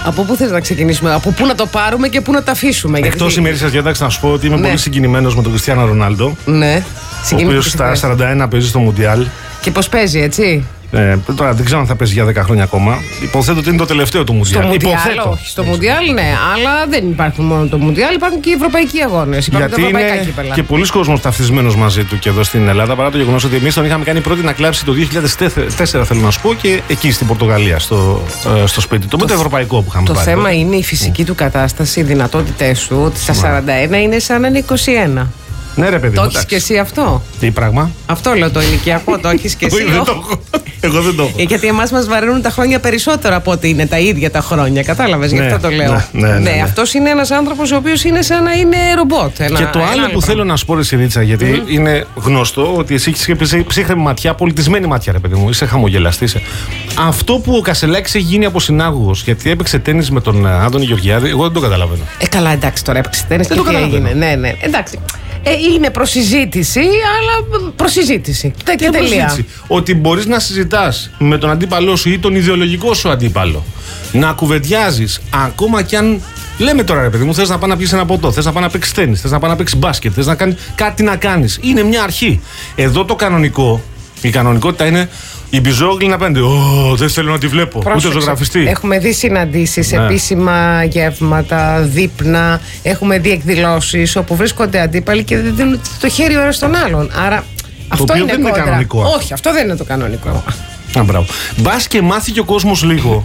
Από πού θες να ξεκινήσουμε, από πού να το πάρουμε και πού να το αφήσουμε? Εκτός ημερήσιας διάταξης, να σου πω ότι είμαι πολύ συγκινημένος με τον Κριστιάνο Ρονάλντο. Ναι. Ο οποίος στα 41 παίζει στο Μουντιάλ. Και πώς παίζει, έτσι? Τώρα δεν ξέρω αν θα παίζει για 10 χρόνια ακόμα. Υποθέτω ότι είναι το τελευταίο του Μουντιάλ. Όχι, στο Μουντιάλ ναι, αλλά δεν υπάρχουν μόνο το Μουντιάλ, υπάρχουν και οι ευρωπαϊκοί αγώνες. Γιατί είναι και πολλοί κόσμος ταυτισμένος μαζί του και εδώ στην Ελλάδα, παρά το γεγονός ότι εμείς τον είχαμε κάνει πρώτη να κλάψει το 2004, θέλω να σου πω, και εκεί στην Πορτογαλία, στο σπίτι του. Με το ευρωπαϊκό που είχαμε πάρει. Το θέμα είναι η φυσική του κατάσταση, οι δυνατότητές του, ότι στα 41 είναι σαν να είναι 21. Ναι, ρε παιδί. Το έχεις και εσύ αυτό? Τι πράγμα? Αυτό λέω, το ηλικιακό, το έχεις και εσύ? Εγώ δεν το έχω. Γιατί εμάς μας βαραίνουν τα χρόνια περισσότερο από ότι είναι τα ίδια τα χρόνια. Κατάλαβες, γι' αυτό το λέω. Ναι, αυτός είναι ένας άνθρωπος ο οποίος είναι σαν να είναι ρομπότ. Και το άλλο που θέλω να σου πω, ρε Σιρίτσα, γιατί είναι γνωστό ότι εσύ έχεις ψύχρεμη ματιά, πολιτισμένη ματιά, ρε παιδί μου, είσαι χαμογελαστής. Αυτό που ο Κασελάκης έχει γίνει από συνάγωγος, γιατί έπαιξε τένις με τον Άντωνη Γεωργιάδη, εγώ δεν το καταλαβαίνω. Καλά, εντάξει, τώρα έπαιξε τένις και τι έγινε. Ναι, εντάξει. Είναι προσυζήτηση, αλλά προσυζήτηση. Και τελεία. Ότι μπορείς να συζητάς με τον αντίπαλό σου ή τον ιδεολογικό σου αντίπαλο, να κουβεντιάζεις, ακόμα κι αν λέμε τώρα, ρε παιδί μου, θες να πάει να πιεις ένα ποτό, θες να πάει να παίξεις τένις, θες να πάει να παίξεις μπάσκετ, θες να κάνεις κάτι να κάνεις. Είναι μια αρχή. Εδώ το κανονικό, η κανονικότητα είναι η Μπιζόγλη απέναντι. Δεν θέλω να τη βλέπω. Πρόσεξε. Ούτε ζωγραφιστή. Έχουμε δει συναντήσεις, επίσημα γεύματα, δείπνα. Έχουμε δει εκδηλώσεις όπου βρίσκονται αντίπαλοι και δεν δίνουν το χέρι ο ένας στον άλλον. Άρα αυτό είναι δεν είναι κανονικό. Όχι, αυτό δεν είναι το κανονικό. Μπράβο. Μπας και μάθει και ο κόσμος λίγο.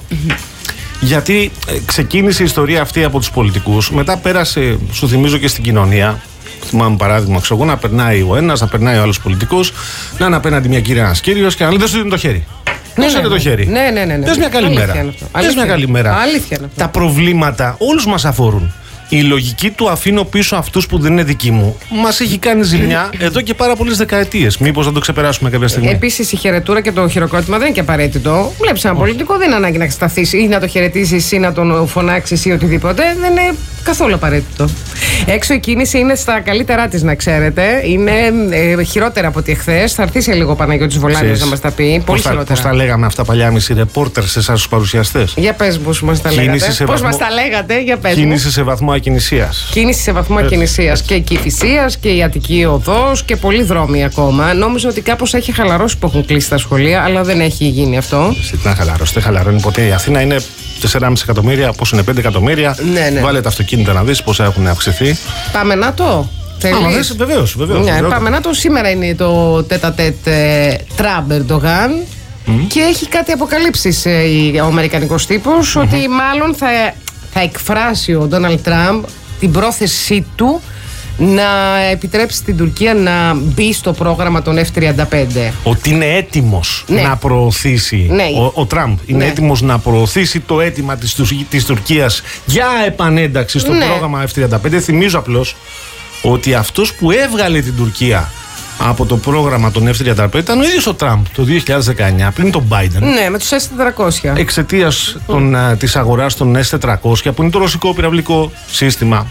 Γιατί ξεκίνησε η ιστορία αυτή από τους πολιτικούς. Μετά πέρασε, σου θυμίζω, και στην κοινωνία. Θυμάμαι παράδειγμα, ξέρω εγώ, να περνάει ο ένας, να περνάει ο άλλος πολιτικός, να είναι απέναντι μια κυρία, ένας κύριος και να λέει: δεν σου δίνει το χέρι. Δώσε το χέρι. Ναι. Πες μια καλή μέρα. Αλήθεια. Τα προβλήματα όλους μας αφορούν. Η λογική του αφήνω πίσω αυτούς που δεν είναι δικοί μου μας έχει κάνει ζημιά εδώ και πάρα πολλές δεκαετίες. Μήπως θα το ξεπεράσουμε κάποια στιγμή? Επίσης, η χαιρετούρα και το χειροκρότημα δεν είναι και απαραίτητο. Βλέπεις ένα πολιτικό, δεν είναι ανάγκη να σταθείς ή να το χαιρετήσεις ή να τον φωνάξεις ή οτιδήποτε. Δεν είναι καθόλου απαραίτητο. Έξω η κίνηση είναι στα καλύτερά της, να ξέρετε. Είναι χειρότερα από ότι εχθές. Θα έρθει σε λίγο ο Παναγιώτης Βολάνιος να μας τα πει. Πολύ χειρότερα. Πώς τα λέγαμε αυτά παλιά εμείς οι ρεπόρτερ σε εσάς τους παρουσιαστές? Για πες πώς μας τα λέγατε. Πώς μας τα λέγατε, για πες. Κίνηση σε βαθμό ακινησίας. Κίνηση σε βαθμό ακινησίας. Και η Κηφισίας και η Αττική Οδός και πολλοί δρόμοι ακόμα. Νόμιζα ότι κάπως έχει χαλαρώσει που έχουν κλείσει τα σχολεία, αλλά δεν έχει γίνει αυτό. Τι να χαλαρώσει, δεν χαλαρώνει ποτέ. Η Αθήνα είναι 4,5 εκατομμύρια, πώς είναι 5 εκατομμύρια. Ναι. Βάλε τα αυτοκίνητα να δεις πόσα έχουν αυξηθεί. Πάμε να το. Βεβαίως. Ναι, πάμε να το. Σήμερα είναι το τέτα-τέτ Τραμπ Ερντογάν. Και έχει κάτι αποκαλύψεις ο αμερικανικός τύπος, ότι μάλλον θα εκφράσει ο Ντόναλντ Τραμπ την πρόθεσή του να επιτρέψει στην Τουρκία να μπει στο πρόγραμμα των F-35. Ότι είναι έτοιμος να προωθήσει, ο Τραμπ είναι έτοιμος να προωθήσει το αίτημα της Τουρκίας για επανένταξη στο πρόγραμμα F-35. Θυμίζω απλώς ότι αυτός που έβγαλε την Τουρκία από το πρόγραμμα των F-35 ήταν ο ίδιος ο Τραμπ το 2019, πριν τον Biden. Ναι, με τους S-400. Εξαιτίας της αγοράς των S-400, που είναι το ρωσικό πυραυλικό σύστημα.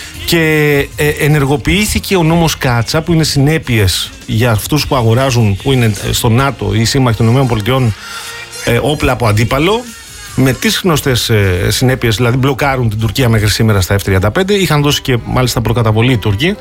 Και ενεργοποιήθηκε ο νόμος Κάτσα, που είναι συνέπειες για αυτούς που αγοράζουν, που είναι στο ΝΑΤΟ ή σύμμαχοι των ΗΠΑ, όπλα από αντίπαλο. Με τις γνωστές συνέπειες, δηλαδή μπλοκάρουν την Τουρκία μέχρι σήμερα στα F-35. Είχαν δώσει και μάλιστα προκαταβολή οι Τούρκοι.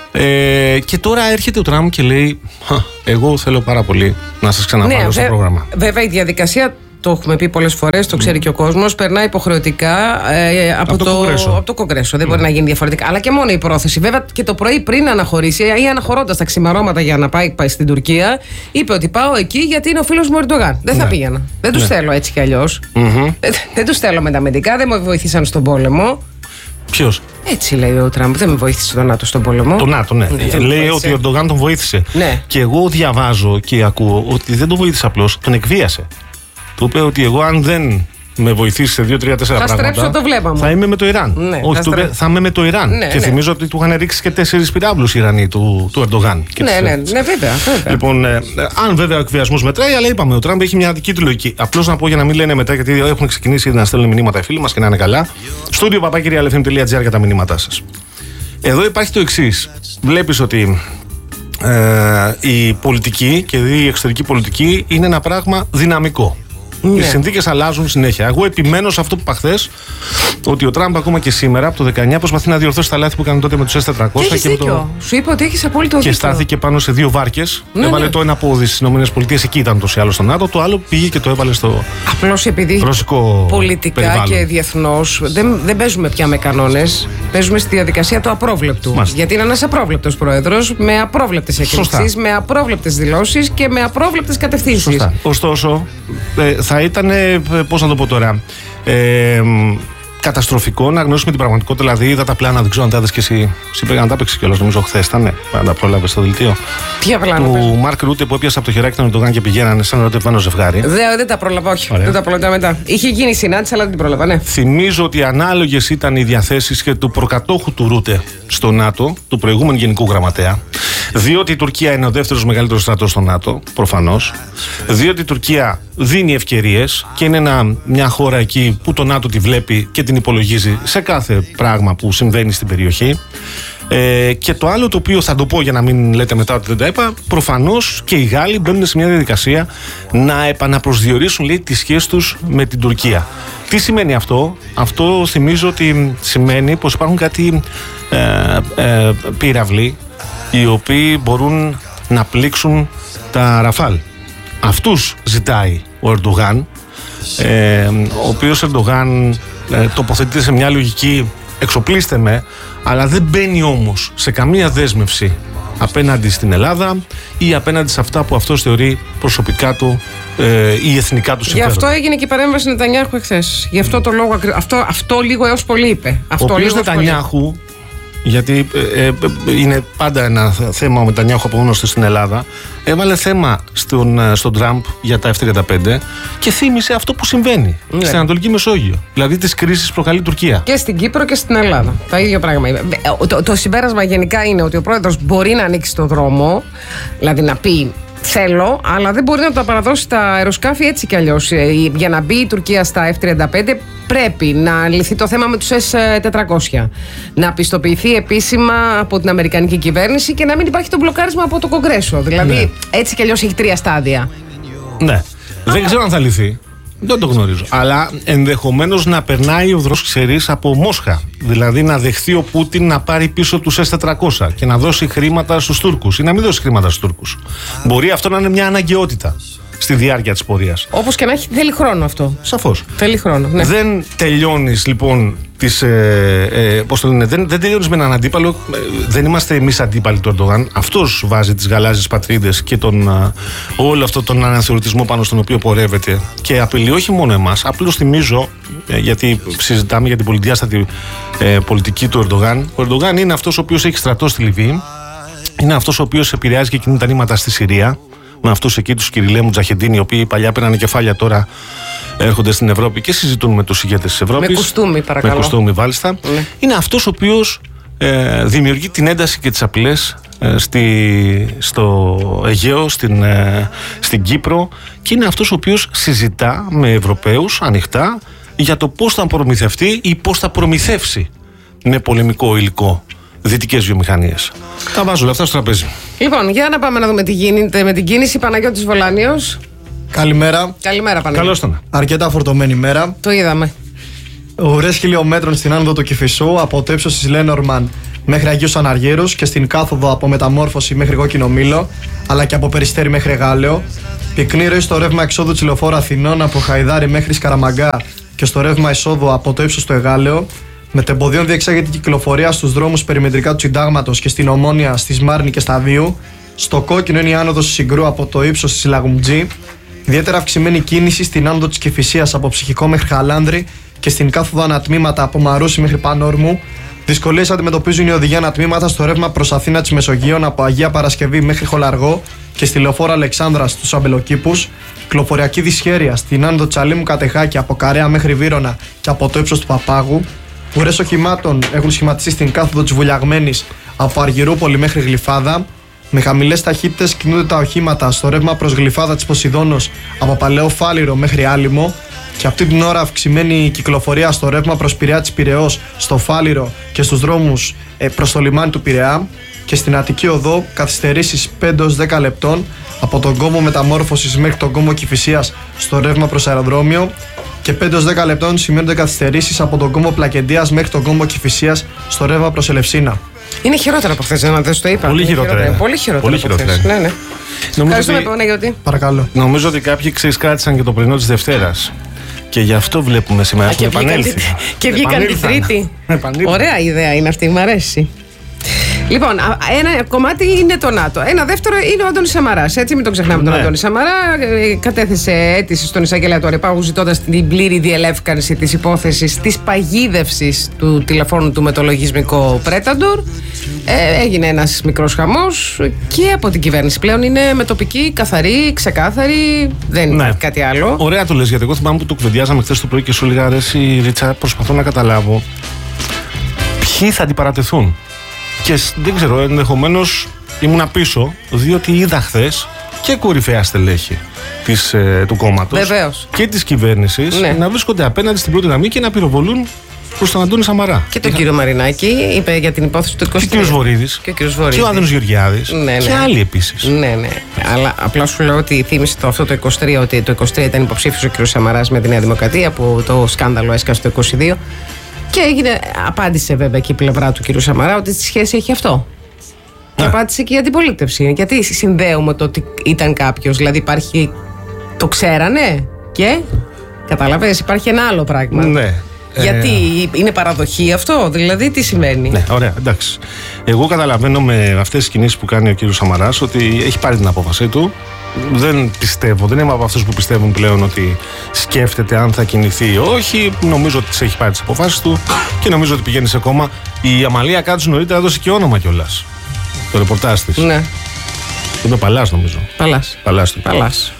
Και τώρα έρχεται ο Τραμπ και λέει: εγώ θέλω πάρα πολύ να σας ξαναβάλω στο πρόγραμμα. Βέβαια η διαδικασία, το έχουμε πει πολλές φορές, το ξέρει και ο κόσμος, περνάει υποχρεωτικά από το Κογκρέσο. Δεν μπορεί να γίνει διαφορετικά. Αλλά και μόνο η πρόθεση. Βέβαια και το πρωί, πριν αναχωρήσει ή αναχωρώντας τα ξημερώματα για να πάει στην Τουρκία, είπε ότι πάω εκεί γιατί είναι ο φίλος μου Ερντογάν. Δεν θα πήγαινα. Δεν τους θέλω έτσι κι αλλιώς. Δεν τους θέλω με τα αμυντικά, δεν με βοηθήσαν στον πόλεμο. Ποιος? Έτσι λέει ο Τραμπ. Δεν με βοήθησε το ΝΑΤΟ στον πόλεμο. Το ΝΑΤΟ, ναι. Λέει ότι ο Ερντογάν τον βοήθησε. Ναι. Και εγώ διαβάζω και ακούω ότι δεν τον βοήθησε απλώς, τον εκβίασε. Του είπε ότι εγώ, αν δεν με βοηθήσει σε 2-3-4 πράγματα, θα στρέψω το βλέμμα μου. Θα είμαι με το Ιράν. Ναι, όχι, θα είμαι με το Ιράν. Ναι, και θυμίζω ότι του είχαν ρίξει και 4 πυράβλους οι Ιρανοί του Ερντογάν. Ναι, βέβαια. Λοιπόν, αν βέβαια ο εκβιασμός μετράει, αλλά είπαμε, ο Τραμπ έχει μια δική του λογική. Απλώς να πω για να μην λένε μετά, γιατί έχουν ξεκινήσει ήδη να στέλνουν μηνύματα οι φίλοι μας και να είναι καλά. Studio@papakirialfm.gr για τα μηνύματά σας. Εδώ υπάρχει το εξής. Βλέπεις ότι η πολιτική και η εξωτερική πολιτική είναι ένα πράγμα δυναμικό. Ναι. Οι συνθήκες αλλάζουν συνέχεια. Εγώ επιμένω σε αυτό που είπα χθες, ότι ο Τραμπ ακόμα και σήμερα, από το 19, προσπαθεί να διορθώσει τα λάθη που έκανε τότε με τους S-400. Έχεις δίκιο. Σου είπα ότι έχεις απόλυτο δίκιο. Και στάθηκε πάνω σε 2 βάρκες. Ναι, έβαλε το ένα πόδι στις ΗΠΑ, εκεί ήταν τόσο άλλο στο ΝΑΤΟ. Το άλλο πήγε και το έβαλε στο απλώς επειδή ρωσικό πολιτικά περιβάλλον. Και διεθνώς δεν παίζουμε πια με κανόνες. Παίζουμε στη διαδικασία του απρόβλεπτου. Μάλιστα. Γιατί είναι ένας απρόβλεπτος πρόεδρος με απρόβλεπτες εκκρίσεις, με απρόβλεπτες δηλώσεις και με απρόβλεπτες κατευθύνσεις. Σωστά. Ωστόσο, θα ήταν, πώς να το πω τώρα, καταστροφικό να γνωρίσουμε την πραγματικότητα. Δηλαδή, είδα τα πλάνα, δεν ξέρω αν τα είδες και εσύ. Είπα να τα έπαιξε κιόλας, νομίζω χθες ήταν. Αν τα πρόλαβες στο δελτίο. Ποια πλάνα? Του Μάρκ Ρούτε που έπιασε από το χεράκι τον Ερντογάν και πηγαίνανε σαν ερωτευμένο ζευγάρι. Δεν τα πρόλαβα, όχι. Ωραία. Δεν τα πρόλαβα μετά. Είχε γίνει η συνάντηση, αλλά δεν την πρόλαβα, ναι. Θυμίζω ότι ανάλογες ήταν οι διαθέσεις και του προκατόχου του Ρούτε στο ΝΑΤΟ, του προηγούμενου Γενικού Γραμματέα. Διότι η Τουρκία είναι ο δεύτερος μεγαλύτερος στρατός στο ΝΑΤΟ, προφανώς. Διότι η Τουρκία δίνει ευκαιρίες και είναι μια χώρα εκεί που το ΝΑΤΟ τη βλέπει και την υπολογίζει σε κάθε πράγμα που συμβαίνει στην περιοχή. Και το άλλο το οποίο θα το πω για να μην λέτε μετά ότι δεν τα είπα, προφανώς και οι Γάλλοι μπαίνουν σε μια διαδικασία να επαναπροσδιορίσουν, λέει, τις σχέσεις τους με την Τουρκία. Τι σημαίνει αυτό? Αυτό θυμίζω ότι σημαίνει πως υπάρχουν κάτι πύραυλοι οι οποίοι μπορούν να πλήξουν τα Ραφάλ. Αυτούς ζητάει ο Ερντογάν, ο οποίος Ερντογάν τοποθετείται σε μια λογική εξοπλίστε με, αλλά δεν μπαίνει όμως σε καμία δέσμευση απέναντι στην Ελλάδα ή απέναντι σε αυτά που αυτός θεωρεί προσωπικά του ή εθνικά του συμφέροντα. Γι' αυτό έγινε και η παρέμβαση Νετανιάχου εχθές. Γι' αυτό το λόγο, αυτό λίγο έως πολύ είπε. Ο οποίος Νετανιάχου, γιατί είναι πάντα ένα θέμα ο Νετανιάχου από μόνος του στην Ελλάδα, έβαλε θέμα στον Τραμπ για τα F-35 και θύμισε αυτό που συμβαίνει στην Ανατολική Μεσόγειο. Δηλαδή τις κρίσεις που προκαλεί η Τουρκία. Και στην Κύπρο και στην Ελλάδα. Τα ίδια πράγμα. Το συμπέρασμα γενικά είναι ότι ο πρόεδρος μπορεί να ανοίξει το δρόμο, δηλαδή να πει θέλω, αλλά δεν μπορεί να τα παραδώσει τα αεροσκάφη έτσι κι αλλιώς. Για να μπει η Τουρκία στα F-35 πρέπει να λυθεί το θέμα με τους S-400. Να πιστοποιηθεί επίσημα από την Αμερικανική κυβέρνηση και να μην υπάρχει το μπλοκάρισμα από το Κογκρέσο. Δηλαδή έτσι κι αλλιώς έχει 3 στάδια. Ναι. Δεν ξέρω αν θα λυθεί. Δεν το γνωρίζω. Αλλά ενδεχομένως να περνάει ο δρόμος, ξέρεις, από Μόσχα. Δηλαδή να δεχθεί ο Πούτιν να πάρει πίσω τους S-400 και να δώσει χρήματα στους Τούρκους ή να μην δώσει χρήματα στους Τούρκους. Μπορεί αυτό να είναι μια αναγκαιότητα στη διάρκεια της πορείας. Όπως και να έχει, θέλει χρόνο αυτό. Σαφώς. Θέλει χρόνο. Ναι. Δεν τελειώνεις λοιπόν πώς το λένε, δεν τελειώνεις με έναν αντίπαλο. Δεν είμαστε εμείς αντίπαλοι του Ερντογάν. Αυτός βάζει τις γαλάζιες πατρίδες και όλο αυτό τον αναθεωρητισμό πάνω στον οποίο πορεύεται και απειλεί όχι μόνο εμάς. Απλώς θυμίζω, γιατί συζητάμε για την πολυδιάστατη πολιτική του Ερντογάν. Ο Ερντογάν είναι αυτός ο οποίος έχει στρατό στη Λιβύη. Είναι αυτός ο οποίος επηρεάζει και κινεί τα νήματα στη Συρία. Με αυτούς εκεί τους Κυριλέ Μουτζαχεντίνοι, οι οποίοι παλιά πήραν κεφάλια, τώρα έρχονται στην Ευρώπη και συζητούν με τους ηγέτες της Ευρώπης. Με κουστούμι, παρακαλώ. Με κουστούμι, μάλιστα. Ναι. Είναι αυτός ο οποίος δημιουργεί την ένταση και τις απειλές στο Αιγαίο, στην Κύπρο, και είναι αυτός ο οποίος συζητά με Ευρωπαίους ανοιχτά για το πώς θα προμηθευτεί ή πώς θα προμηθεύσει με πολεμικό υλικό δυτικές βιομηχανίες. Τα βάζω όλα αυτά στο τραπέζι. Λοιπόν, για να πάμε να δούμε τι γίνεται με την κίνηση. Παναγιώτης Βολάνιος. Καλημέρα. Καλημέρα, Παναγιώτη. Καλώς τον. Αρκετά φορτωμένη ημέρα. Το είδαμε. Ουρές χιλιόμετρων στην άνοδο του Κηφισού, από το ύψος της Λένορμαν μέχρι Αγίους Αναργύρους και στην κάθοδο από Μεταμόρφωση μέχρι Κόκκινο Μήλο, αλλά και από Περιστέρι μέχρι Γάλεο. Πυκνή ροή στο ρεύμα εξόδου της Λεωφόρου Αθηνών από Χαϊδάρι μέχρι Σκαραμαγκά και στο ρεύμα εισόδου από το ύψος του Εγάλεο. Με τεμποδίων διεξάγεται η κυκλοφορία στους δρόμους περιμετρικά του Συντάγματος και στην Ομόνια, στη Σμάρνη και στα Δίου. Στο κόκκινο είναι η άνοδος του Συγκρού από το ύψος της Λαγουμτζή. Ιδιαίτερα αυξημένη κίνηση στην άνοδο της Κηφισίας από Ψυχικό μέχρι Χαλάνδρη και στην κάθοδο ανατμήματα από Μαρούσι μέχρι Πανόρμου. Δυσκολίες αντιμετωπίζουν οι οδηγοί ανατμήματα στο ρεύμα προς Αθήνα της Μεσογείων από Αγία Παρασκευή μέχρι Χολαργό και στη λεωφόρο Αλεξάνδρας στους Αμπελοκήπους. Κυκλοφοριακή δυσχέρεια στην άνοδο Τσαλίμου Κατεχάκη από Καρέα μέχρι Βύρωνα και από το ύψος του Παπάγου. Ουρές οχημάτων έχουν σχηματιστεί στην κάθοδο της Βουλιαγμένης από Αργυρούπολη μέχρι Γλυφάδα. Με χαμηλές ταχύτητες κινούνται τα οχήματα στο ρεύμα προς Γλυφάδα της Ποσειδώνος από Παλαιό Φάληρο μέχρι Άλυμο. Και αυτή την ώρα αυξημένη κυκλοφορία στο ρεύμα προς Πειραιά της Πειραιώς, στο Φάληρο και στους δρόμους προς το λιμάνι του Πειραιά. Και στην Αττική Οδό καθυστερήσεις 5-10 λεπτών από τον κόμβο Μεταμόρφωσης μέχρι τον κόμβο Κηφισίας στο ρεύμα προς αεροδρόμιο και 5-10 λεπτών σημαίνονται καθυστερήσεις από τον κόμβο Πλακεντίας μέχρι τον κόμβο Κηφισίας στο ρεύμα προς Ελευσίνα. Είναι χειρότερα από χθες, δεν το είπα. Πολύ χειρότερα. Πολύ χειρότερα από χθες. Ναι, ναι. Ευχαριστούμε, Παναγιώτη. Παρακαλώ. Νομίζω ότι κάποιοι κράτησαν και το πρωινό της Δευτέρας. Και γι' αυτό βλέπουμε σήμερα που επανέλθει. Και βγήκαν τη Τρίτη. Ωραία ιδέα είναι αυτή, μου αρέσει. Λοιπόν, ένα κομμάτι είναι το ΝΑΤΟ. Ένα δεύτερο είναι ο Αντώνης Σαμαράς. Έτσι, μην τον ξεχνάμε τον Αντώνη Σαμαρά. Κατέθεσε αίτηση στον εισαγγελέα του Αρεπάγου ζητώντας την πλήρη διελεύκανση της υπόθεσης της παγίδευσης του τηλεφώνου του με το λογισμικό Predator. Έγινε ένας μικρός χαμός και από την κυβέρνηση πλέον είναι με τοπική, καθαρή, ξεκάθαρη. Δεν υπάρχει κάτι άλλο. Ωραία το λες, γιατί εγώ θυμάμαι που το κουβεντιάζαμε χθες το πρωί και σου έλεγα αρέσει, Ρίτσα, προσπαθώ να καταλάβω ποιοι θα αντιπαρατεθούν. Και δεν ξέρω, ενδεχομένως ήμουν πίσω, διότι είδα χθες και κορυφαία στελέχη του κόμματος και της κυβέρνησης να βρίσκονται απέναντι στην πρώτη γραμμή και να πυροβολούν προς τον Αντώνη Σαμαρά. Και τον κύριο Μαρινάκη είπε για την υπόθεση του 23. Και ο κύριος Βορίδης. Και ο Άδωνης Γεωργιάδης. Και άλλοι επίσης. Ναι. Αλλά απλά σου λέω ότι θύμισε αυτό το 23, ότι το 23 ήταν υποψήφιος ο κύριος Σαμαράς με τη Νέα Δημοκρατία, που το σκάνδαλο έσκασε το 22. Και απάντησε βέβαια και η πλευρά του κ. Σαμαρά ότι τη σχέση έχει αυτό. Και απάντησε και η αντιπολίτευση. Γιατί συνδέουμε το ότι ήταν κάποιος, δηλαδή υπάρχει. Το ξέρανε και. Καταλαβαίνεις, υπάρχει ένα άλλο πράγμα. Ναι. Γιατί είναι παραδοχή αυτό, δηλαδή τι σημαίνει. Ναι, ωραία, εντάξει. Εγώ καταλαβαίνω με αυτές τις κινήσεις που κάνει ο κ. Σαμαράς ότι έχει πάρει την απόφασή του. Δεν πιστεύω, δεν είμαι από αυτούς που πιστεύουν πλέον ότι σκέφτεται αν θα κινηθεί ή όχι. Νομίζω ότι τις έχει πάρει τις αποφάσεις του και νομίζω ότι πηγαίνει σε κόμμα. Η Αμαλία Κάτσου νωρίτερα έδωσε και όνομα κιόλας. Το ρεπορτάζ της. Ναι. Είπε Παλάς, νομίζω. Παλάς.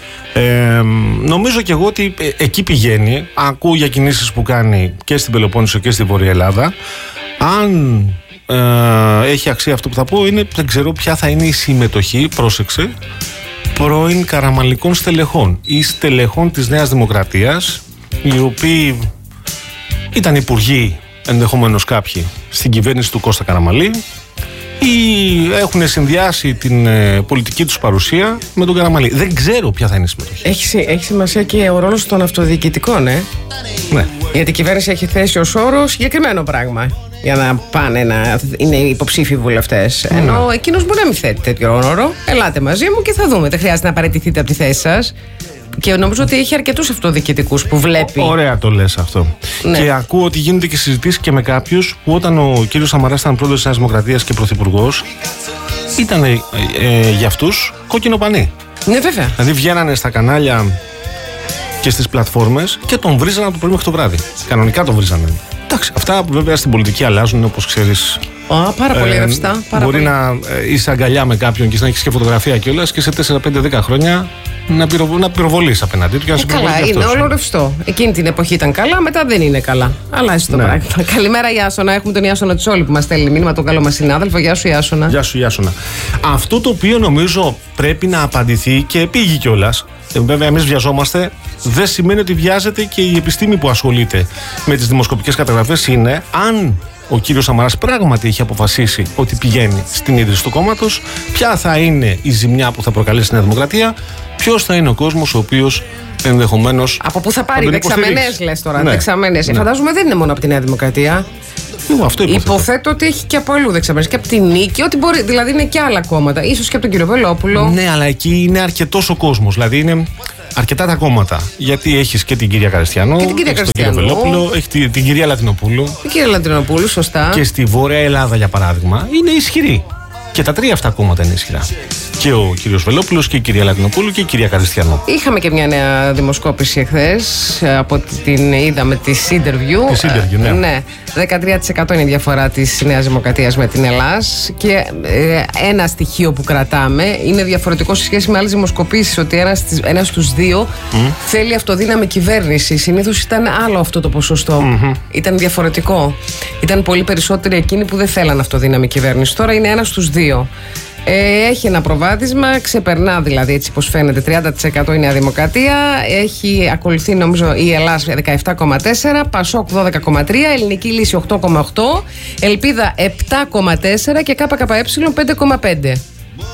Νομίζω κι εγώ ότι εκεί πηγαίνει. Ακούω για κινήσεις που κάνει και στην Πελοπόννησο και στη Βόρεια Ελλάδα. Αν έχει αξία αυτό που θα πω, είναι δεν ξέρω ποια θα είναι η συμμετοχή, πρόσεξε, πρώην καραμαλικών στελεχών ή στελεχών της Νέας Δημοκρατίας, οι οποίοι ήταν υπουργοί, ενδεχομένως κάποιοι, στην κυβέρνηση του Κώστα Καραμαλή, ή έχουν συνδυάσει την πολιτική τους παρουσία με τον Καραμαλή. Δεν ξέρω ποια θα είναι η συμμετοχή. Έχει σημασία και ο ρόλος των αυτοδιοικητικών, Ναι. Γιατί η κυβέρνηση έχει θέσει ως όρο συγκεκριμένο πράγμα για να πάνε να είναι υποψήφιοι βουλευτές. Ενώ εκείνος μπορεί να μην θέτει τέτοιο όρο. Ελάτε μαζί μου και θα δούμε. Δεν χρειάζεται να παραιτηθείτε από τη θέση σας. Και νομίζω ότι έχει αρκετούς αυτοδιοικητικούς που βλέπει. Ωραία το λες αυτό. Ναι. Και ακούω ότι γίνονται και συζητήσεις και με κάποιους που όταν ο κύριος Σαμαράς ήταν πρόεδρος της Νέας Δημοκρατίας και πρωθυπουργός, ήταν για αυτούς κόκκινο πανί. Ναι, βέβαια. Δηλαδή βγαίνανε στα κανάλια και στις πλατφόρμες και τον βρίζανε από το πρωί μέχρι το βράδυ. Κανονικά τον βρίζανε. Εντάξει, αυτά που βέβαια στην πολιτική αλλάζουν, όπως ξέρεις. Πάρα πολύ ρευστά. Μπορεί να είσαι αγκαλιά με κάποιον και να έχεις και φωτογραφία κιόλας και σε 4-5-10 χρόνια να πυροβολείς απέναντί του και να σε πυροβολείς. Καλά, είναι όλο ρευστό. Εκείνη την εποχή ήταν καλά, μετά δεν είναι καλά. Αλλάζει το πράγμα. Καλημέρα, Ιάσονα. Έχουμε τον Ιάσονα Τσόλη που μας στέλνει μήνυμα, τον καλό μας συνάδελφο. Γεια σου, Ιάσονα. Γεια σου, Ιάσονα. Αυτό το οποίο νομίζω πρέπει να απαντηθεί και πήγε κιόλας. Βέβαια, εμείς βιαζόμαστε. Δεν σημαίνει ότι βιάζεται και η επιστήμη που ασχολείται με τις δημοσκοπικές καταγραφές. Είναι αν ο κύριος Σαμαράς πράγματι έχει αποφασίσει ότι πηγαίνει στην ίδρυση του κόμματος, ποια θα είναι η ζημιά που θα προκαλέσει στη Νέα Δημοκρατία, ποιος θα είναι ο κόσμος ο οποίος ενδεχομένως. Από πού θα πάρει δεξαμενές, λες τώρα. Ναι. Δεξαμενές. Ναι. Φαντάζομαι δεν είναι μόνο από τη Νέα Δημοκρατία. Αυτό υποθέτω ότι έχει και από αλλού δεξαμενές. Και από τη Νίκη, ότι μπορεί. Δηλαδή είναι και άλλα κόμματα. Ίσως και από τον κύριο Βελόπουλο. Ναι, αλλά εκεί είναι αρκετός ο κόσμος. Δηλαδή είναι αρκετά τα κόμματα. Γιατί έχεις και την κυρία Καριστιανό, και την κυρία Καριστιανό, τον κύριο Βελόπουλο, έχει την κυρία Λατινοπούλου. Την κυρία Λατινοπούλου, σωστά. Και στη Βόρεια Ελλάδα, για παράδειγμα, είναι ισχυρή. Και τα τρία αυτά κόμματα είναι ισχυρά. Και ο κύριος Βελόπουλος και η κυρία Λατινοπούλου και η κυρία Καριστιανό. Είχαμε και μια νέα δημοσκόπηση εχθές. Από την είδαμε τη Interview. Τη Interview, ναι. 13% είναι η διαφορά της Νέας Δημοκρατίας με την Ελλάς. Και ένα στοιχείο που κρατάμε είναι διαφορετικό σε σχέση με άλλες δημοσκοπήσεις. Ότι ένας στους δύο θέλει αυτοδύναμη κυβέρνηση. Συνήθως ήταν άλλο αυτό το ποσοστό. Ήταν διαφορετικό. Ήταν πολύ περισσότεροι εκείνοι που δεν θέλαν αυτοδύναμη κυβέρνηση. Τώρα είναι ένας στους δύο. Έχει ένα προβάδισμα, ξεπερνά δηλαδή έτσι πως φαίνεται 30% η Νέα Δημοκρατία. Έχει ακολουθεί νομίζω η Ελλάς 17,4%, Πασόκ 12,3%, Ελληνική Λύση 8,8%, Ελπίδα 7,4% και ΚΚΕ 5,5%.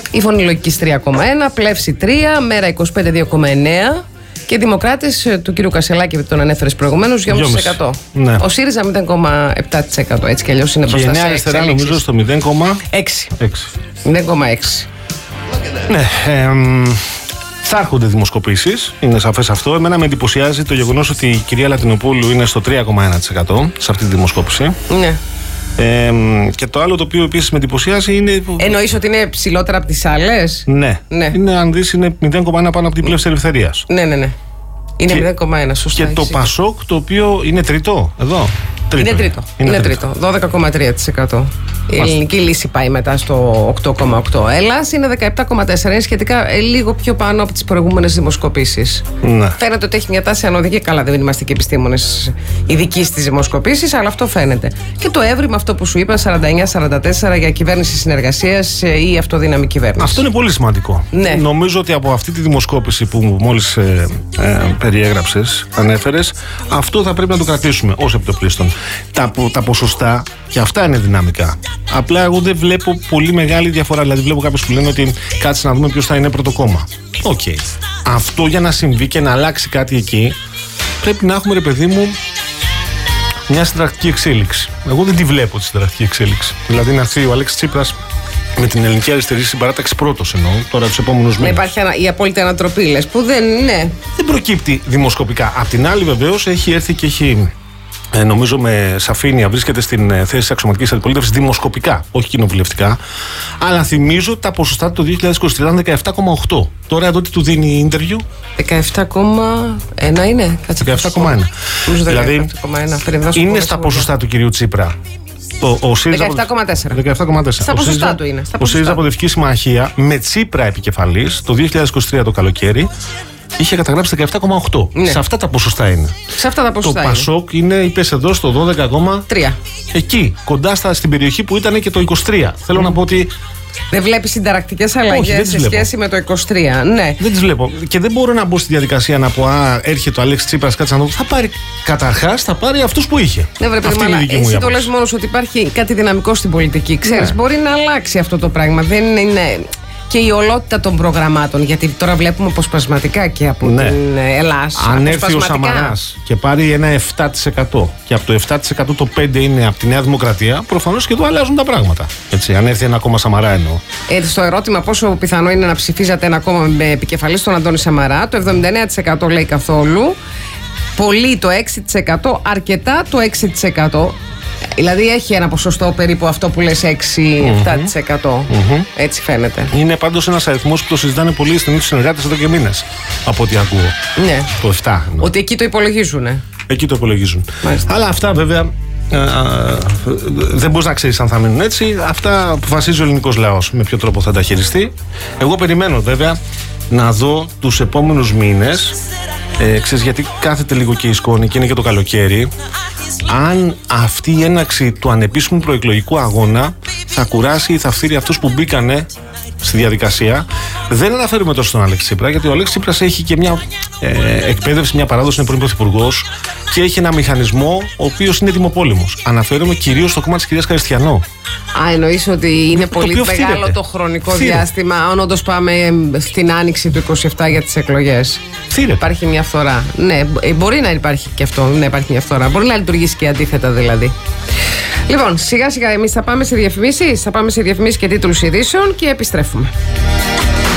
Η Φωνή Λογικής 3,1, Πλεύση 3, Μέρα 25 2,9 και Δημοκράτες του κ. Κασελάκη που τον ανέφερες προηγουμένως 2,5%. Ναι. Ο ΣΥΡΙΖΑ 0,7%. Έτσι κι αλλιώς είναι μπροστά σε Αριστερά νομίζω στο 0,6. 0,6. Ναι, θα έρχονται δημοσκοπήσεις, είναι σαφές αυτό. Εμένα με εντυπωσιάζει το γεγονός ότι η κυρία Λατινοπούλου είναι στο 3,1% σε αυτή τη δημοσκόπηση. Ναι. Και το άλλο το οποίο επίσης με εντυπωσιάζει είναι. Εννοείς ότι είναι ψηλότερα από τις άλλες? Ναι. Είναι, αν δεις, είναι 0,1 πάνω από την Πλεύση Ελευθερίας. Ναι. Είναι 0,1, σωστά. Και το Πασόκ, το οποίο είναι τρίτο εδώ. Είναι τρίτο. 12,3%. Η ελληνική λύση πάει μετά στο 8,8%. Ελλάς είναι 17,4%. Είναι σχετικά λίγο πιο πάνω από τις προηγούμενες δημοσκοπήσεις. Ναι. Φαίνεται ότι έχει μια τάση ανωδική. Καλά, δεν είμαστε και επιστήμονες ειδικοί στις δημοσκοπήσεις, αλλά αυτό φαίνεται. Και το έβριμα, αυτό που σου είπα, 49-44 για κυβέρνηση συνεργασίας ή αυτοδύναμη κυβέρνηση. Αυτό είναι πολύ σημαντικό. Ναι. Νομίζω ότι από αυτή τη δημοσκόπηση που μόλις περιέγραψες, ανέφερες, αυτό θα πρέπει να το κρατήσουμε ως επιτοπλίστων. Τα ποσοστά και αυτά είναι δυναμικά. Απλά εγώ δεν βλέπω πολύ μεγάλη διαφορά. Δηλαδή, βλέπω κάποιους που λένε ότι κάτσε να δούμε ποιος θα είναι πρώτο κόμμα. Οκ. Αυτό για να συμβεί και να αλλάξει κάτι εκεί, πρέπει να έχουμε, ρε παιδί μου, μια συνταρακτική εξέλιξη. Εγώ δεν τη βλέπω τη συνταρακτική εξέλιξη. Δηλαδή, να έρθει ο Αλέξης Τσίπρας με την Ελληνική Αριστερή Συμπαράταξη πρώτος, εννοώ, τώρα τους επόμενους μήνες. Υπάρχει η απόλυτη ανατροπή, λες, που δεν είναι. Δεν προκύπτει δημοσκοπικά. Απ' την άλλη, βεβαίως, έχει έρθει και έχει. Νομίζω με σαφήνεια βρίσκεται στην θέση της αξιωματικής αντιπολίτευσης δημοσκοπικά, όχι κοινοβουλευτικά. Αλλά θυμίζω τα ποσοστά το 2023 ήταν 17,8. Τώρα εδώ τι του δίνει interview? 17,1 είναι. 17,1. Δηλαδή είναι στα ποσοστά του κυρίου Τσίπρα. Ο ΣΥΡΙΖΑ 17,4. Στα ποσοστά του είναι. Ο ΣΥΡΙΖΑ Προοδευτική Συμμαχία με Τσίπρα επικεφαλής το 2023 το καλοκαίρι είχε καταγράψει 17,8. Ναι. Σε αυτά τα ποσοστά είναι. Σε αυτά τα ποσοστά. Το Πασόκ είναι, είπες εδώ, στο 12,3. Εκεί, κοντά στην περιοχή που ήταν και το 23. Θέλω να πω ότι. Δεν βλέπεις συνταρακτικές αλλαγές σε σχέση με το 23. Ναι. Δεν τις βλέπω. Και δεν μπορώ να μπω στη διαδικασία να πω έρχεται ο Αλέξης Τσίπρας, κάτσε να δω. Θα πάρει καταρχάς, θα πάρει αυτούς που είχε. Ναι, βρε παιδί, εσύ το λες μόνος ότι υπάρχει κάτι δυναμικό στην πολιτική. Ξέρεις, μπορεί να αλλάξει αυτό το πράγμα. Δεν είναι. Και η ολότητα των προγραμμάτων, γιατί τώρα βλέπουμε αποσπασματικά και από την Ελλάδα. Αν έρθει ο Σαμαράς και πάρει ένα 7% και από το 7% το 5% είναι από τη Νέα Δημοκρατία, προφανώς και εδώ αλλάζουν τα πράγματα. Έτσι, αν έρθει ένα κόμμα Σαμαρά εννοώ. Στο ερώτημα πόσο πιθανό είναι να ψηφίζατε ένα κόμμα με επικεφαλή στον Αντώνη Σαμαρά, το 79% λέει καθόλου, πολύ το 6%, αρκετά το 6%. Δηλαδή έχει ένα ποσοστό περίπου αυτό που λες 6-7%. Έτσι φαίνεται. Είναι πάντως ένας αριθμός που το συζητάνε πολλοί οι στενοί τους συνεργάτες εδώ και μήνες. Από ό,τι ακούω. Ναι. Το 7. Ότι εκεί το υπολογίζουν. Εκεί το υπολογίζουν. Μάλιστα. Αλλά αυτά βέβαια δεν μπορείς να ξέρεις αν θα μείνουν έτσι. Αυτά αποφασίζει ο ελληνικός λαός με ποιο τρόπο θα τα χειριστεί. Εγώ περιμένω βέβαια να δω τους επόμενους μήνες. Ξέρεις, γιατί κάθεται λίγο και η σκόνη και είναι και το καλοκαίρι, αν αυτή η έναρξη του ανεπίσημου προεκλογικού αγώνα θα κουράσει ή θα φθείρει αυτούς που μπήκανε στη διαδικασία. Δεν αναφέρουμε τόσο στον Αλέξη Τσίπρα, γιατί ο Αλέξης Τσίπρας έχει και μια εκπαίδευση, μια παράδοση, είναι πρώην πρωθυπουργός και έχει ένα μηχανισμό ο οποίος είναι δημοπόλεμος. Αναφέρομαι κυρίως στο κόμμα της κυρίας Καριστιανό. Εννοείς ότι είναι πολύ μεγάλο το χρονικό διάστημα, αν όντως πάμε στην άνοιξη του 27 για τις εκλογές. Υπάρχει μια φθορά. Ναι, μπορεί να υπάρχει και αυτό, να υπάρχει μια φθορά. Μπορεί να λειτουργήσει και αντίθετα δηλαδή. Λοιπόν, σιγά σιγά εμείς θα πάμε σε διαφημίσεις και τίτλους ειδήσεων και επιστρέφουμε.